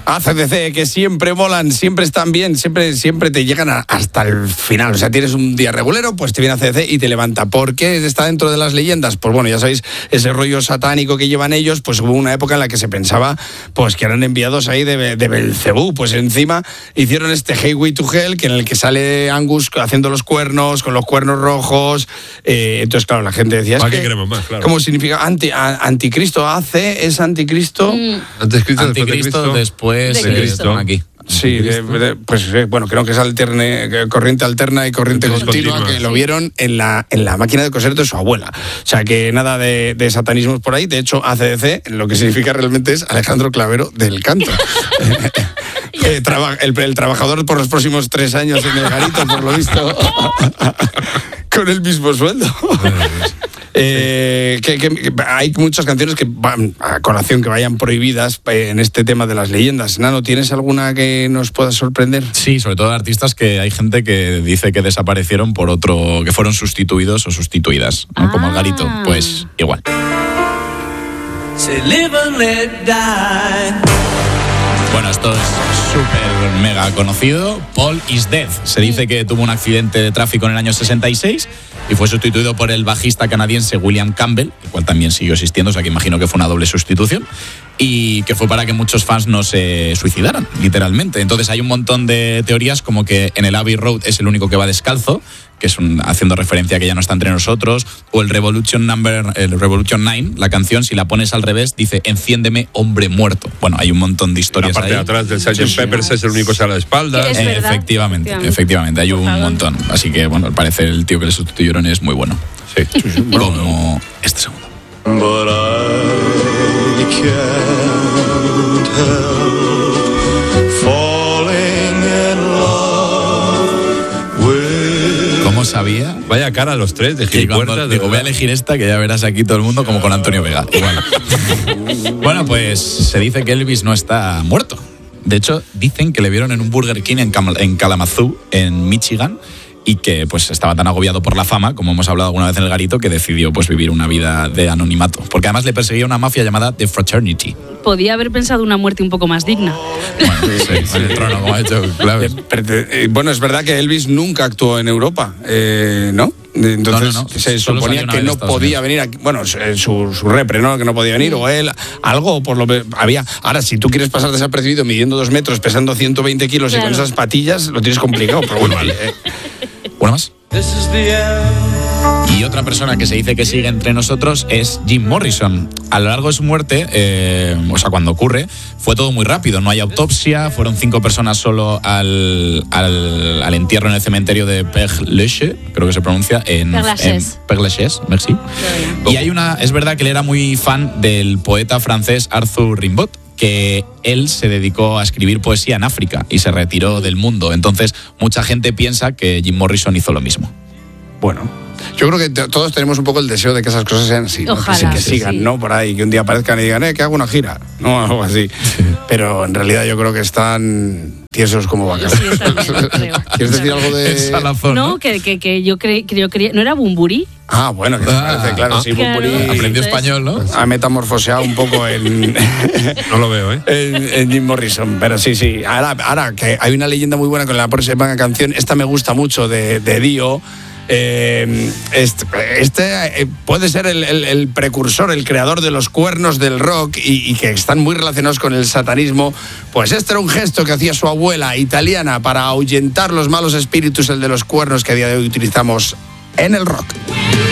AC/DC, que siempre molan, siempre están bien, siempre te llegan hasta el final. O sea, tienes un día regulero, pues te viene AC/DC y te levanta. ¿Por qué está dentro de las leyendas? Pues bueno, ya sabéis, ese rollo satánico que llevan ellos, pues hubo una época en la que se pensaba pues que eran enviados ahí de Belcebú. Pues encima hicieron este Highway to Hell, que en el que sale Angus haciendo los cuernos, con los cuernos rojos. Entonces, claro, la gente decía... ¿Para qué queremos más? Claro. ¿Cómo significa? Anticristo, AC es anticristo... Anticristo después de Cristo. Aquí. Sí, bueno, creo que es corriente alterna y corriente continua, que lo vieron en la máquina de coser de su abuela. O sea, que nada de satanismos por ahí. De hecho, ACDC, lo que significa realmente es Alejandro Clavero del Canto. El trabajador por los próximos 3 años en el garito, por lo visto, con el mismo sueldo. Que hay muchas canciones que van a colación, que vayan prohibidas en este tema de las leyendas. Nano, ¿tienes alguna que nos pueda sorprender? Sí, sobre todo artistas que hay gente que dice que desaparecieron por otro, que fueron sustituidos o sustituidas, ¿no? Como el garito, pues igual. Bueno, esto es súper mega conocido. Paul is Dead. Se dice que tuvo un accidente de tráfico en el año 66 y fue sustituido por el bajista canadiense William Campbell, el cual también siguió existiendo, o sea que imagino que fue una doble sustitución, y que fue para que muchos fans no se suicidaran, literalmente. Entonces hay un montón de teorías, como que en el Abbey Road es el único que va descalzo, que es haciendo referencia a que ya no está entre nosotros, o el Revolution 9, la canción, si la pones al revés, dice enciéndeme, hombre muerto. Bueno, hay un montón de historias ahí. La parte de atrás del Sgt. Peppers es el único que sale a la espalda. Efectivamente, hay un montón. Así que, bueno, al parecer el tío que le sustituyeron es muy bueno. Sí. Como este segundo. But I can't help falling in love with... ¿Cómo sabía? Vaya cara a los tres de gilipuertas. Digo, voy a elegir esta, que ya verás aquí todo el mundo como con Antonio Vega. Igual. Bueno, pues se dice que Elvis no está muerto. De hecho, dicen que le vieron en un Burger King en Kalamazoo, en Michigan, y que pues estaba tan agobiado por la fama, como hemos hablado alguna vez en el garito, que decidió pues vivir una vida de anonimato. Porque además le perseguía una mafia llamada The Fraternity. Podía haber pensado una muerte un poco más digna. Bueno, sí, el trono, como ha hecho Claves. Bueno, es verdad que Elvis nunca actuó en Europa, ¿no? Entonces no. Se suponía que no podía venir aquí. Bueno, su repre, ¿no? Que no podía venir, o él, algo por lo que había. Ahora, si tú quieres pasar desapercibido midiendo 2 metros, pesando 120 kilos y con esas patillas, lo tienes complicado, pero bueno, vale. ¿Una más? Y otra persona que se dice que sigue entre nosotros es Jim Morrison. A lo largo de su muerte, cuando ocurre, fue todo muy rápido. No hay autopsia, fueron 5 personas solo al entierro en el cementerio de Père Lachaise, creo que se pronuncia, Père Lachaise, merci. Y es verdad que él era muy fan del poeta francés Arthur Rimbaud, que él se dedicó a escribir poesía en África y se retiró del mundo. Entonces, mucha gente piensa que Jim Morrison hizo lo mismo. Bueno, yo creo que todos tenemos un poco el deseo de que esas cosas sean así, ojalá, ¿no? que sigan, sí. ¿No? Por ahí, que un día aparezcan y digan, que hago una gira, ¿no? Algo así. Sí. Pero en realidad yo creo que están tiesos como vacas. Sí, ¿Quieres decir algo de...? Salazón, no, que yo creía... ¿No era Bumburi? Ah, bueno, que parece, claro, sí, Bumburi... Claro, aprendió español, ¿no? Ha metamorfoseado un poco en... No lo veo, en Jim Morrison, pero sí. Ahora que hay una leyenda muy buena con la próxima canción, esta me gusta mucho, de Dio. Puede ser el precursor, el creador de los cuernos del rock y que están muy relacionados con el satanismo. Pues este era un gesto que hacía su abuela italiana para ahuyentar los malos espíritus, el de los cuernos, que a día de hoy utilizamos en el rock.